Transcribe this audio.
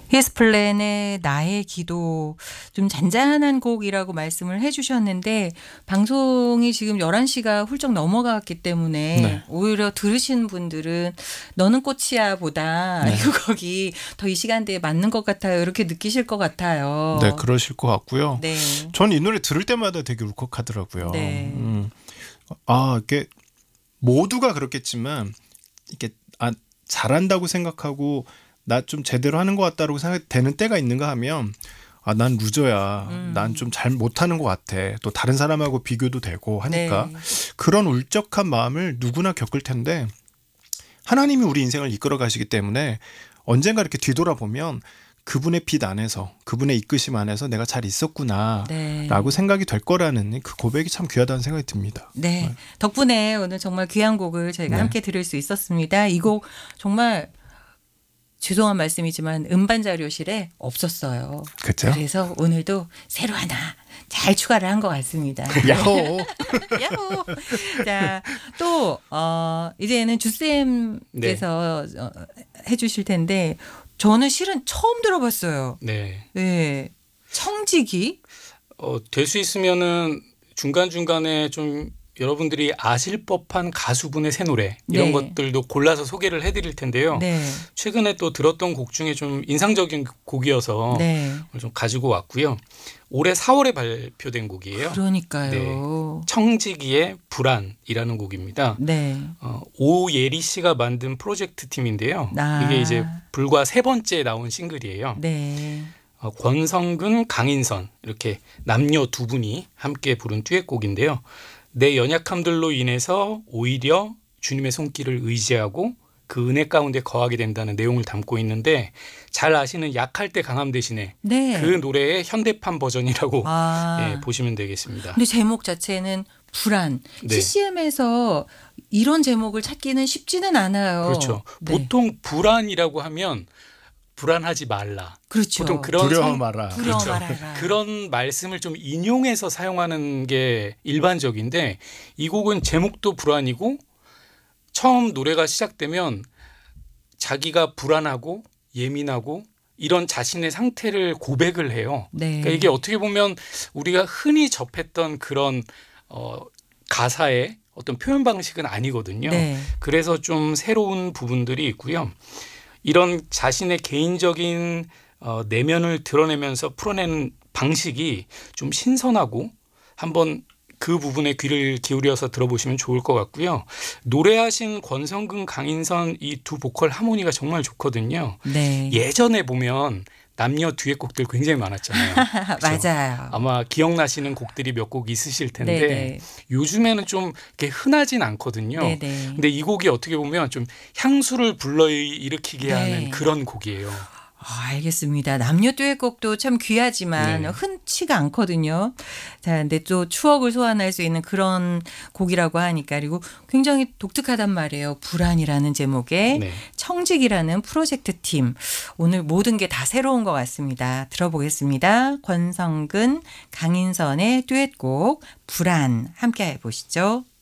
예스플랜의 나의 기도 좀 잔잔한 곡이라고 말씀을 해 주셨는데 방송이 지금 11시가 훌쩍 넘어갔기 때문에 네. 오히려 들으신 분들은 너는 꽃이야 보다 네. 이 곡이 더 이 시간대에 맞는 것 같아요. 이렇게 느끼실 것 같아요. 네, 그러실 것 같고요. 네. 전 이 노래 들을 때마다 되게 울컥하더라고요. 네. 이게 모두가 그렇겠지만 이렇게 잘한다고 생각하고 나 좀 제대로 하는 것 같다라고 생각되는 때가 있는가 하면 난 루저야. 난 좀 잘 못하는 것 같아. 또 다른 사람하고 비교도 되고 하니까 네. 그런 울적한 마음을 누구나 겪을 텐데 하나님이 우리 인생을 이끌어 가시기 때문에 언젠가 이렇게 뒤돌아보면 그분의 빛 안에서 그분의 이끄심 안에서 내가 잘 있었구나 네. 라고 생각이 될 거라는 그 고백이 참 귀하다는 생각이 듭니다. 네. 덕분에 오늘 정말 귀한 곡을 저희가 네. 함께 들을 수 있었습니다. 이 곡 정말 죄송한 말씀이지만 음반 자료실에 없었어요. 그렇죠? 그래서 오늘도 새로 하나 잘 추가를 한 것 같습니다. 야호. 야호. 자, 또 이제는 주쌤께서 해주실 텐데 저는 실은 처음 들어봤어요. 네. 네. 청지기. 될 수 있으면은 중간중간에 좀 여러분들이 아실 법한 가수분의 새 노래 이런 네. 것들도 골라서 소개를 해드릴 텐데요. 네. 최근에 또 들었던 곡 중에 좀 인상적인 곡이어서 네. 오늘 좀 가지고 왔고요. 올해 4월에 발표된 곡이에요. 그러니까요. 청지기의 불안이라는 곡입니다. 네. 오예리 씨가 만든 프로젝트 팀인데요. 이게 이제 불과 3번째 나온 싱글이에요. 네. 권성근, 강인선 이렇게 남녀 두 분이 함께 부른 듀엣곡인데요. 내 연약함들로 인해서 오히려 주님의 손길을 의지하고 그 은혜 가운데 거하게 된다는 내용을 담고 있는데 잘 아시는 약할 때 강함 대신에 네. 그 노래의 현대판 버전이라고 아. 보시면 되겠습니다. 근데 제목 자체는 불안. 네. CCM에서 이런 제목을 찾기는 쉽지는 않아요. 그렇죠. 네. 보통 불안이라고 하면 불안하지 말라. 그렇죠. 보통 그런 두려워 마라. 두려워 그렇죠. 말아라. 그런 말씀을 좀 인용해서 사용하는 게 일반적인데 이 곡은 제목도 불안이고 처음 노래가 시작되면 자기가 불안하고 예민하고 이런 자신의 상태를 고백을 해요. 네. 그러니까 이게 어떻게 보면 우리가 흔히 접했던 그런 가사의 어떤 표현 방식은 아니거든요. 네. 그래서 좀 새로운 부분들이 있고요. 이런 자신의 개인적인 내면을 드러내면서 풀어내는 방식이 좀 신선하고 한번 그 부분에 귀를 기울여서 들어보시면 좋을 것 같고요. 노래하신 권성근, 강인선 이 두 보컬 하모니가 정말 좋거든요. 네. 예전에 보면 남녀 듀엣곡들 굉장히 많았잖아요. 그렇죠? 맞아요. 아마 기억나시는 곡들이 몇 곡 있으실 텐데 네네. 요즘에는 좀 이렇게 흔하진 않거든요. 네네. 근데 이 곡이 어떻게 보면 좀 향수를 불러일으키게 네. 하는 그런 곡이에요. 알겠습니다. 남녀 듀엣곡도 참 귀하지만 네. 흔치가 않거든요. 자, 근데 또 추억을 소환할 수 있는 그런 곡이라고 하니까 그리고 굉장히 독특하단 말이에요. 불안이라는 제목의 네. 청직이라는 프로젝트 팀. 오늘 모든 게 다 새로운 것 같습니다. 들어보겠습니다. 권성근, 강인선의 듀엣곡 불안 함께 해보시죠.